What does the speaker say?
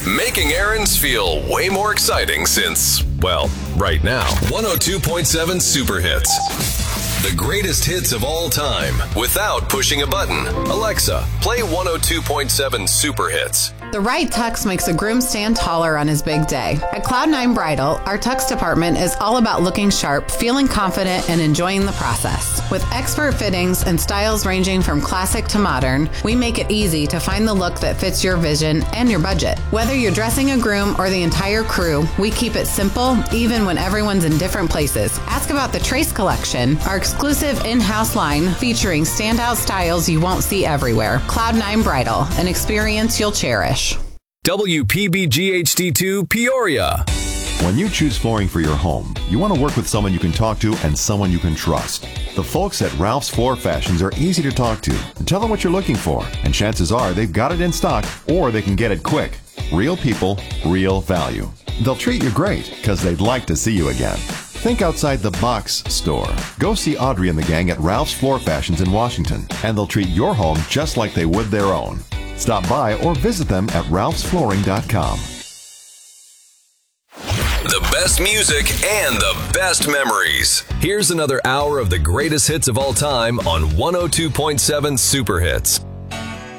Making errands feel way more exciting since, well, right now. 102.7 Super Hits. The greatest hits of all time without pushing a button. Alexa, play 102.7 Super Hits. The right tux makes a groom stand taller on his big day. At Cloud9 Bridal, our tux department is all about looking sharp, feeling confident, and enjoying the process. With expert fittings and styles ranging from classic to modern, we make it easy to find the look that fits your vision and your budget. Whether you're dressing a groom or the entire crew, we keep it simple, even when everyone's in different places. Ask about the Trace Collection, our exclusive in-house line featuring standout styles you won't see everywhere. Cloud9 Bridal, an experience you'll cherish. WPBG-HD2 Peoria. When you choose flooring for your home, you want to work with someone you can talk to and someone you can trust. The folks at Ralph's Floor Fashions are easy to talk to. Tell them what you're looking for, and chances are they've got it in stock or they can get it quick. Real people, real value. They'll treat you great because they'd like to see you again. Think outside the box store. Go see Audrey and the gang at Ralph's Floor Fashions in Washington, and they'll treat your home just like they would their own. Stop by or visit them at ralphsflooring.com. The best music and the best memories. Here's another hour of the greatest hits of all time on 102.7 Super Hits.